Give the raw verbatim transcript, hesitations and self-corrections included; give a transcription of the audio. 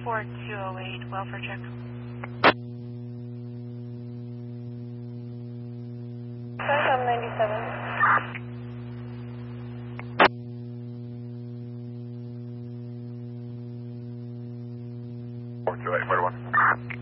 four two oh eight, welfare check. Sorry, ninety-seven. four two eight, forty-one.